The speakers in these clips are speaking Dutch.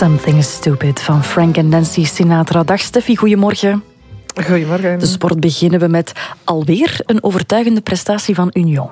Something Stupid van Frank en Nancy Sinatra. Dag Steffi, goedemorgen. Goedemorgen. De sport beginnen we met alweer een overtuigende prestatie van Union.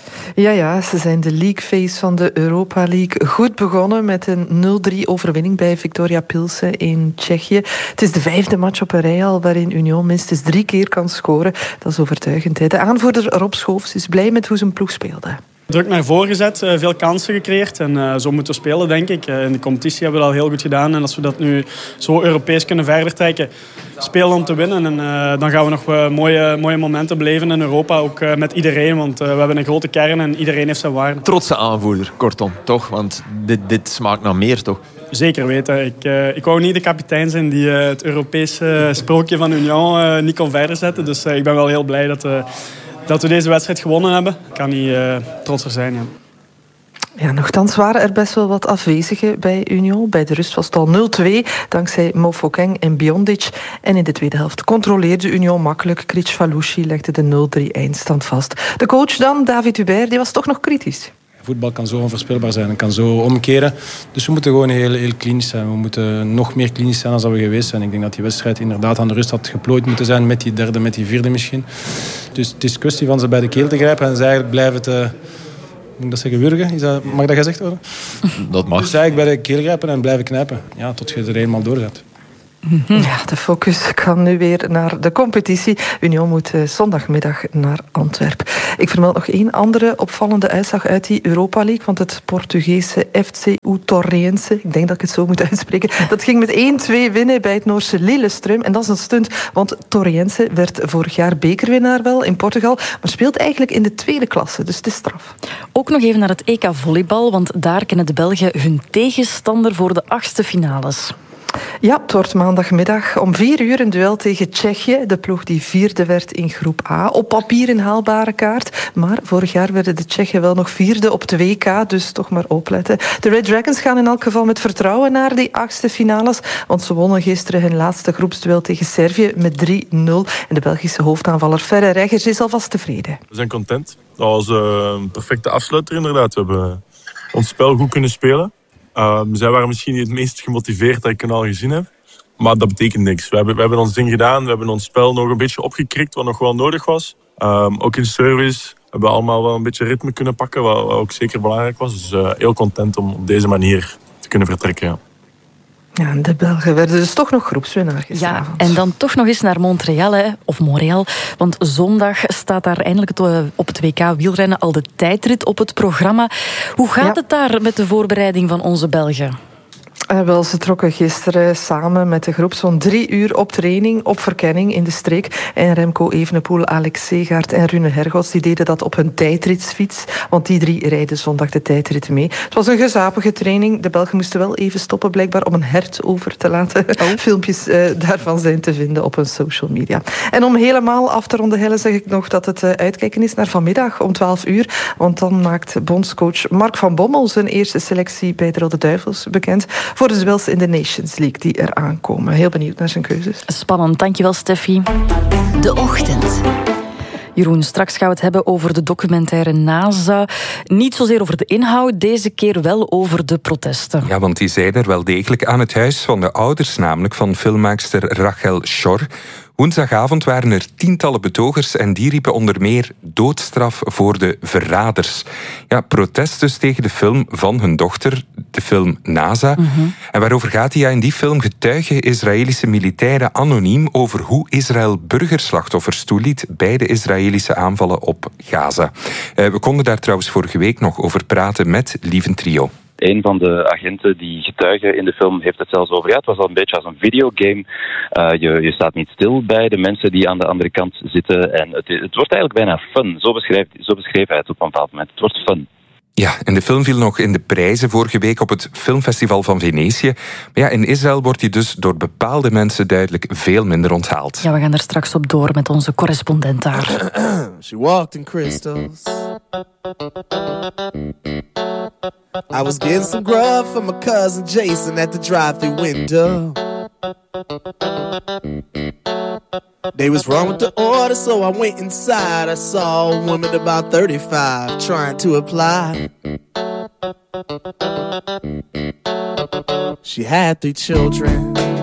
Ja, ze zijn de league phase van de Europa League goed begonnen met een 0-3 overwinning bij Viktoria Pilsen in Tsjechië. Het is de 5e match op een rij al waarin Union minstens 3 keer kan scoren. Dat is overtuigend. De aanvoerder Rob Schoofs is blij met hoe zijn ploeg speelde. Druk naar voren gezet, veel kansen gecreëerd en zo moeten we spelen, denk ik. In de competitie hebben we dat al heel goed gedaan en als we dat nu zo Europees kunnen verder trekken, spelen om te winnen. En dan gaan we nog mooie momenten beleven in Europa, ook met iedereen, want we hebben een grote kern en iedereen heeft zijn waarde. Trotse aanvoerder, kortom, toch? Want dit smaakt naar meer, toch? Zeker weten. Ik wou niet de kapitein zijn die het Europese sprookje van Union niet kon verder zetten, dus ik ben wel heel blij dat we deze wedstrijd gewonnen hebben. Ik kan niet trotser zijn. Ja. Ja, nochtans waren er best wel wat afwezigen bij Union. Bij de rust was het al 0-2, dankzij Mofokeng en Biondic. En in de tweede helft controleerde Union makkelijk. Kricfalusi legde de 0-3 eindstand vast. De coach dan, David Hubert, die was toch nog kritisch. Voetbal kan zo onvoorspelbaar zijn en kan zo omkeren. Dus we moeten gewoon heel klinisch zijn. We moeten nog meer klinisch zijn dan we geweest zijn. Ik denk dat die wedstrijd inderdaad aan de rust had geplooid moeten zijn. Met die derde, met die vierde misschien. Dus het is kwestie van ze bij de keel te grijpen. En ze eigenlijk blijven te... Moet ik dat zeggen, wurgen? Mag dat gezegd worden? Dat mag. Dus eigenlijk bij de keel grijpen en blijven knijpen. Ja, tot je er eenmaal door gaat. Ja, de focus kan nu weer naar de competitie. Union moet zondagmiddag naar Antwerpen. Ik vermeld nog 1 andere opvallende uitslag uit die Europa League. Want het Portugese FCU Torrense, ik denk dat ik het zo moet uitspreken, dat ging met 1-2 winnen bij het Noorse Lillestrøm. En dat is een stunt, want Torrense werd vorig jaar bekerwinnaar wel in Portugal, maar speelt eigenlijk in de 2e klasse, dus het is straf. Ook nog even naar het EK volleybal, want daar kennen de Belgen hun tegenstander voor de 8e finales. Ja, het wordt maandagmiddag om 4 uur een duel tegen Tsjechië. De ploeg die 4e werd in groep A. Op papier een haalbare kaart. Maar vorig jaar werden de Tsjechen wel nog 4e op de WK. Dus toch maar opletten. De Red Dragons gaan in elk geval met vertrouwen naar die 8e finales. Want ze wonnen gisteren hun laatste groepsduel tegen Servië met 3-0. En de Belgische hoofdaanvaller Ferre Reggers is alvast tevreden. We zijn content. Dat was een perfecte afsluiter inderdaad. We hebben ons spel goed kunnen spelen. Zij waren misschien niet het meest gemotiveerd dat ik al gezien heb. Maar dat betekent niks. We hebben ons ding gedaan. We hebben ons spel nog een beetje opgekrikt, wat nog wel nodig was. Ook in service hebben we allemaal wel een beetje ritme kunnen pakken, wat ook zeker belangrijk was. Dus heel content om op deze manier te kunnen vertrekken. Ja. Ja, de Belgen werden dus toch nog groepswinnaar gisteravond. Ja, en dan toch nog eens naar Montreal, of Montreal. Want zondag staat daar eindelijk op het WK wielrennen al de tijdrit op het programma. Hoe gaat het daar met de voorbereiding van onze Belgen? Wel, ze trokken gisteren samen met de groep zo'n 3 uur op training, op verkenning in de streek. En Remco Evenepoel, Alex Segaert en Rune Hergots, die deden dat op hun tijdritsfiets. Want die 3 rijden zondag de tijdrit mee. Het was een gezapige training. De Belgen moesten wel even stoppen, blijkbaar, om een hert over te laten. Filmpjes daarvan zijn te vinden op hun social media. En om helemaal af te ronden, Helle, zeg ik nog dat het uitkijken is naar vanmiddag om 12 uur. Want dan maakt bondscoach Mark van Bommel zijn eerste selectie bij de Rode Duivels bekend. Voor de duels in de Nations League die er aankomen. Heel benieuwd naar zijn keuzes. Spannend, dankjewel Steffi. De Ochtend. Jeroen, straks gaan we het hebben over de documentaire NASA. Niet zozeer over de inhoud, deze keer wel over de protesten. Ja, want die zijn er wel degelijk aan het huis van de ouders, namelijk van filmmaakster Rachel Schor. Woensdagavond waren er tientallen betogers en die riepen onder meer doodstraf voor de verraders. Ja, protest dus tegen de film van hun dochter, de film NASA. En waarover gaat die? Ja, in die film getuigen Israëlische militairen anoniem over hoe Israël burgerslachtoffers toeliet bij de Israëlische aanvallen op Gaza. We konden daar trouwens vorige week nog over praten met Lieven Trio. Een van de agenten die getuigen in de film heeft het zelfs over. Ja, het was al een beetje als een videogame. Je staat niet stil bij de mensen die aan de andere kant zitten. En het wordt eigenlijk bijna fun. Zo beschreef hij het op een bepaald moment. Het wordt fun. Ja, en de film viel nog in de prijzen vorige week op het Filmfestival van Venetië. Maar ja, in Israël wordt hij dus door bepaalde mensen duidelijk veel minder onthaald. Ja, we gaan er straks op door met onze correspondent daar. She walked in crystals. I was getting some grub from my cousin Jason at the drive-thru window. They was wrong with the order, so I went inside. I saw a woman about 35 trying to apply. She had 3 children.